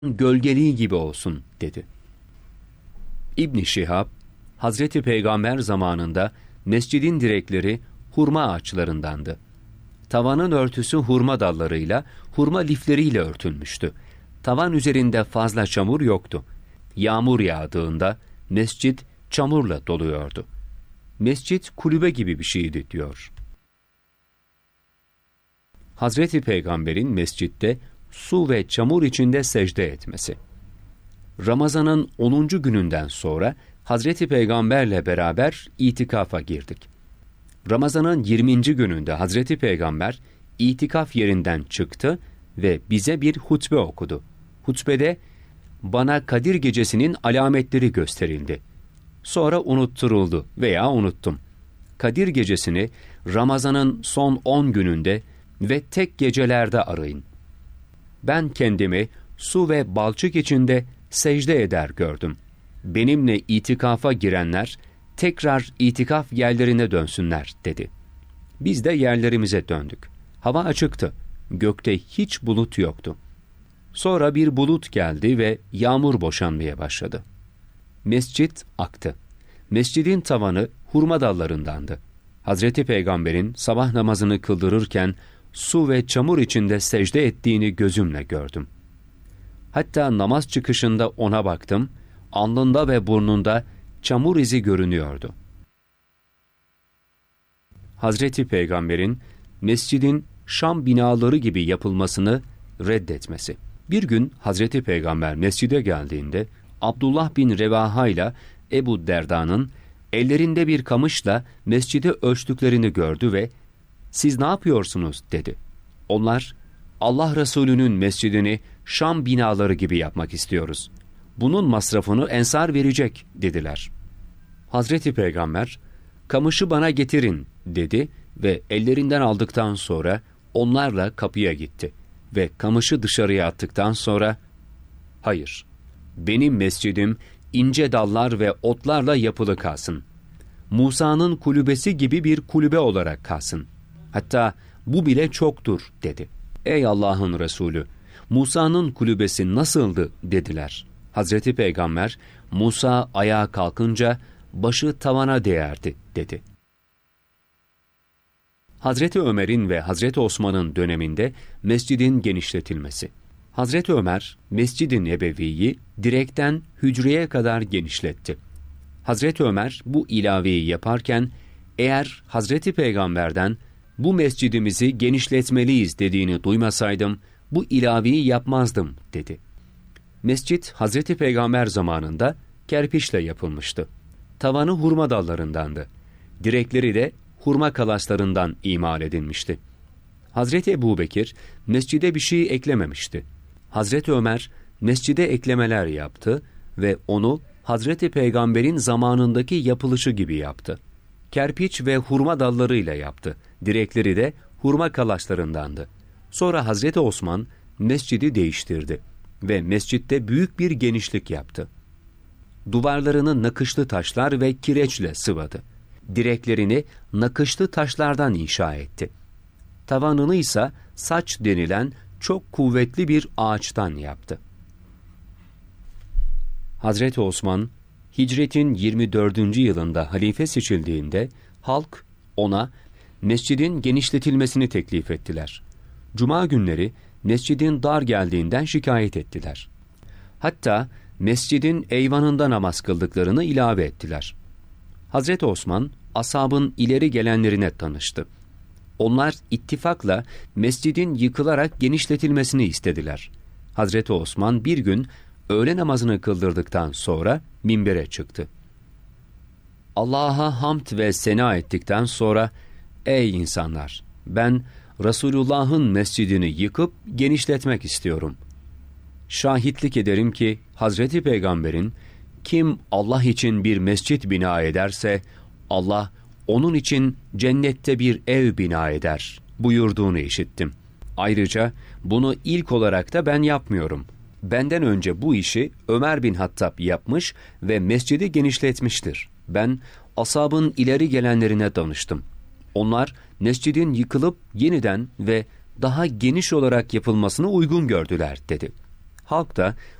gölgeliği gibi olsun dedi. İbn Şihab, Hazreti Peygamber zamanında mescidin direkleri hurma ağaçlarındandı. Tavanın örtüsü hurma dallarıyla, hurma lifleriyle örtülmüştü. Tavan üzerinde fazla çamur yoktu. Yağmur yağdığında mescit çamurla doluyordu. Mescit kulübe gibi bir şeydi diyor. Hazreti Peygamber'in mescitte su ve çamur içinde secde etmesi. Ramazan'ın 10. gününden sonra Hazreti Peygamber'le beraber itikafa girdik. Ramazan'ın 20. gününde Hazreti Peygamber itikaf yerinden çıktı ve bize bir hutbe okudu. Hutbede bana Kadir Gecesi'nin alametleri gösterildi. Sonra unutturuldu veya unuttum. Kadir Gecesi'ni Ramazan'ın son 10 gününde ve tek gecelerde arayın. Ben kendimi su ve balçık içinde secde eder gördüm. Benimle itikafa girenler tekrar itikaf yerlerine dönsünler dedi. Biz de yerlerimize döndük. Hava açıktı. Gökte hiç bulut yoktu. Sonra bir bulut geldi ve yağmur boşanmaya başladı. Mescit aktı. Mescidin tavanı hurma dallarındandı. Hazreti Peygamber'in sabah namazını kıldırırken su ve çamur içinde secde ettiğini gözümle gördüm. Hatta namaz çıkışında ona baktım, alnında ve burnunda çamur izi görünüyordu. Hazreti Peygamber'in mescidin Şam binaları gibi yapılmasını reddetmesi. Bir gün Hazreti Peygamber mescide geldiğinde Abdullah bin Revaha ile Ebu Derda'nın ellerinde bir kamışla mescidi ölçtüklerini gördü ve "Siz ne yapıyorsunuz?" dedi. Onlar, "Allah Resulü'nün mescidini Şam binaları gibi yapmak istiyoruz. Bunun masrafını Ensar verecek," dediler. Hazreti Peygamber, "Kamışı bana getirin," dedi ve ellerinden aldıktan sonra onlarla kapıya gitti ve kamışı dışarıya attıktan sonra, "Hayır, benim mescidim ince dallar ve otlarla yapılı kalsın. Musa'nın kulübesi gibi bir kulübe olarak kalsın. Hatta bu bile çoktur," dedi. "Ey Allah'ın Resulü, Musa'nın kulübesi nasıldı?" dediler. Hazreti Peygamber, "Musa ayağa kalkınca başı tavana değerdi," dedi. Hazreti Ömer'in ve Hazreti Osman'ın döneminde mescidin genişletilmesi. Hazreti Ömer, Mescid-i Nebevi'yi direkten hücreye kadar genişletti. Hazreti Ömer bu ilaveyi yaparken, eğer Hazreti Peygamber'den "bu mescidimizi genişletmeliyiz" dediğini duymasaydım, bu ilaveyi yapmazdım dedi. Mescit Hazreti Peygamber zamanında kerpiçle yapılmıştı. Tavanı hurma dallarındandı. Direkleri de hurma kalaslarından imal edilmişti. Hazreti Ebubekir mescide bir şey eklememişti. Hazreti Ömer mescide eklemeler yaptı ve onu Hazreti Peygamber'in zamanındaki yapılışı gibi yaptı. Kerpiç ve hurma dallarıyla yaptı. Direkleri de hurma kalaslarındandı. Sonra Hazreti Osman mescidi değiştirdi ve mescitte büyük bir genişlik yaptı. Duvarlarını nakışlı taşlar ve kireçle sıvadı. Direklerini nakışlı taşlardan inşa etti. Tavanını ise saç denilen çok kuvvetli bir ağaçtan yaptı. Hazreti Osman, Hicret'in 24. yılında halife seçildiğinde halk ona mescidin genişletilmesini teklif ettiler. Cuma günleri mescidin dar geldiğinden şikayet ettiler. Hatta mescidin eyvanında namaz kıldıklarını ilave ettiler. Hazreti Osman, ashabın ileri gelenlerine tanıştı. Onlar ittifakla mescidin yıkılarak genişletilmesini istediler. Hazreti Osman bir gün öğle namazını kıldırdıktan sonra minbere çıktı. Allah'a hamd ve sena ettikten sonra, "Ey insanlar! Ben Resulullah'ın mescidini yıkıp genişletmek istiyorum. Şahitlik ederim ki Hazreti Peygamber'in kim Allah için bir mescit bina ederse Allah onun için cennette bir ev bina eder buyurduğunu işittim. Ayrıca bunu ilk olarak da ben yapmıyorum. Benden önce bu işi Ömer bin Hattab yapmış ve mescidi genişletmiştir. Ben ashabın ileri gelenlerine danıştım. Onlar mescidin yıkılıp yeniden ve daha geniş olarak yapılmasını uygun gördüler," dedi. halk da